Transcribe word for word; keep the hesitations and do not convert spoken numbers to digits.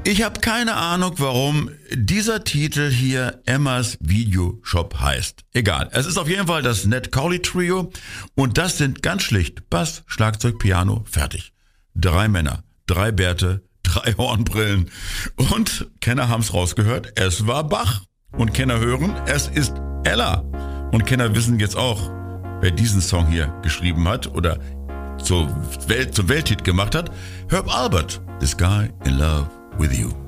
Ich habe keine Ahnung, warum dieser Titel hier Emmas Videoshop heißt. Egal, es ist auf jeden Fall das Ned Cowley Trio und das sind ganz schlicht Bass, Schlagzeug, Piano, fertig. Drei Männer, drei Bärte, drei Hornbrillen und Kenner haben's rausgehört, es war Bach. Und Kenner hören, es ist Ella. Und Kenner wissen jetzt auch, wer diesen Song hier geschrieben hat oder zur Welt, zum Welthit gemacht hat. Herb Alpert, This Guy in Love with You.